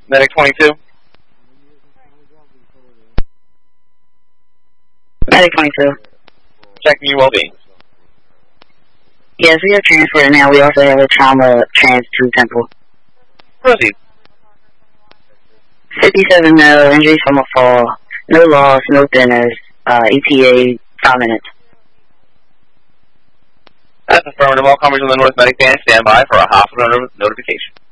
Medic 22. Medic 22. Checking your well-being. Yes, we have transport now. We also have a trauma trans to Temple. Proceed. 57 mil, injuries from a fall. No loss, no thinners. ETA, 5 minutes. That's affirmative. All comers on the North Medic Band stand by for a hospital notification.